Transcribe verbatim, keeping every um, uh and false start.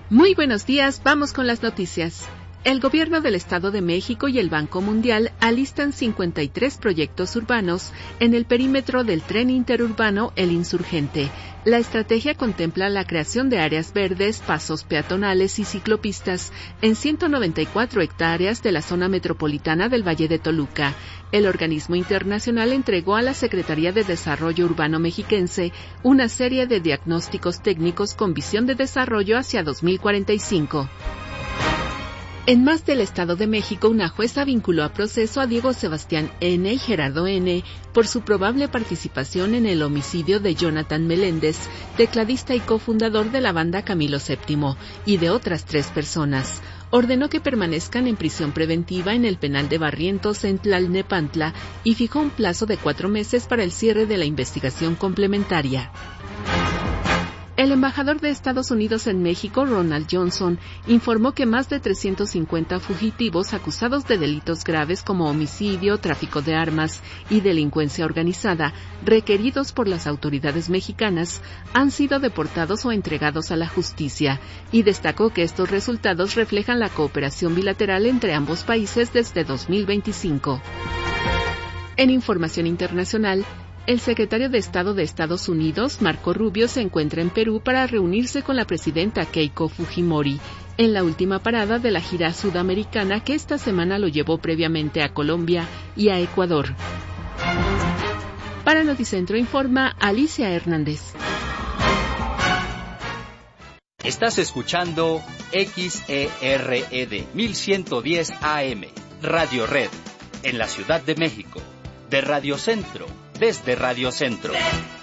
Muy buenos días, vamos con las noticias. El Gobierno del Estado de México y el Banco Mundial alistan cincuenta y tres proyectos urbanos en el perímetro del tren interurbano El Insurgente. La estrategia contempla la creación de áreas verdes, pasos peatonales y ciclopistas en ciento noventa y cuatro hectáreas de la zona metropolitana del Valle de Toluca. El organismo internacional entregó a la Secretaría de Desarrollo Urbano Mexiquense una serie de diagnósticos técnicos con visión de desarrollo hacia dos mil cuarenta y cinco. En más del Estado de México, una jueza vinculó a proceso a Diego Sebastián N. y Gerardo N. por su probable participación en el homicidio de Jonathan Meléndez, tecladista y cofundador de la banda Camilo séptimo, y de otras tres personas. Ordenó que permanezcan en prisión preventiva en el penal de Barrientos en Tlalnepantla y fijó un plazo de cuatro meses para el cierre de la investigación complementaria. El embajador de Estados Unidos en México, Ronald Johnson, informó que más de trescientos cincuenta fugitivos acusados de delitos graves como homicidio, tráfico de armas y delincuencia organizada, requeridos por las autoridades mexicanas, han sido deportados o entregados a la justicia, y destacó que estos resultados reflejan la cooperación bilateral entre ambos países desde dos mil veinticinco. En información internacional, el secretario de Estado de Estados Unidos, Marco Rubio, se encuentra en Perú para reunirse con la presidenta Keiko Fujimori, en la última parada de la gira sudamericana que esta semana lo llevó previamente a Colombia y a Ecuador. Para Noticentro informa Alicia Hernández. Estás escuchando X E R E D mil ciento diez A M, Radio Red, en la Ciudad de México, de Radio Centro. Desde Radio Centro.